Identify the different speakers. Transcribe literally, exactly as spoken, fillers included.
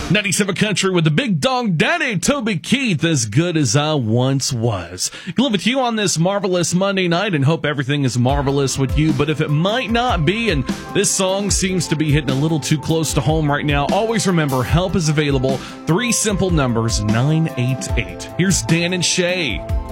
Speaker 1: ninety-seven Country with the Big Dog Daddy, Toby Keith, As Good As I Once Was. Glad with you on this marvelous Monday night and hope everything is marvelous with you. But if it might not be, and this song seems to be hitting a little too close to home right now, always remember help is available. Three simple numbers, nine eight eight. Here's Dan and Shay.